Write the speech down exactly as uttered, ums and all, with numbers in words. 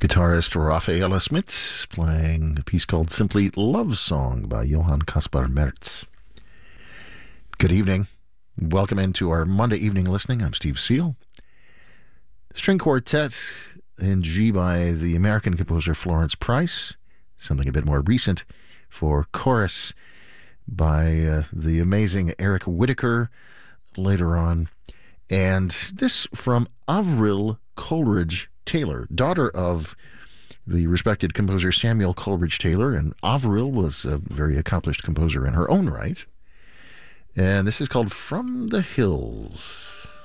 Guitarist Rafaela Smith playing a piece called Simply Love Song by Johann Caspar Merz. Good evening. Welcome into our Monday evening listening. I'm Steve Seal. String Quartet in G by the American composer Florence Price. Something a bit more recent for chorus by uh, the amazing Eric Whitacre later on. And this from Avril Coleridge Taylor, daughter of the respected composer Samuel Coleridge Taylor, and Avril was a very accomplished composer in her own right. And this is called From the Hills.